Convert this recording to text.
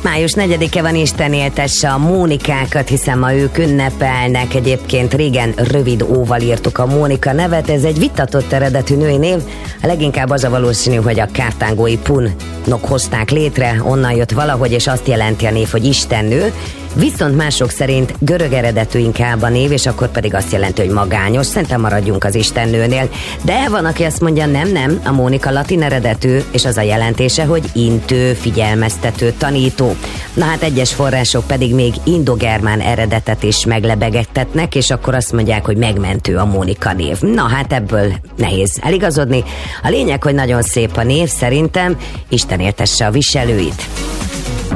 Május 4-e van, Isten éltesse a Mónikákat, hiszen ma ők ünnepelnek. Egyébként régen rövid óval írtuk a Mónika nevet, ez egy vitatott eredetű női név. A leginkább az a valószínű, hogy a kártángói punok hozták létre, onnan jött valahogy, és azt jelenti a név, hogy istennő. Viszont mások szerint görög eredetű inkább a név, és akkor pedig azt jelenti, hogy magányos. Szerintem maradjunk az istennőnél. De van, aki azt mondja, nem, a Mónika latin eredetű, és az a jelentése, hogy intő, figyelmeztető, tanító. Na hát egyes források pedig még indogermán eredetet is meglebegettetnek, és akkor azt mondják, hogy megmentő a Mónika név. Na hát ebből nehéz eligazodni. A lényeg, hogy nagyon szép a név, szerintem. Isten éltesse a viselőit.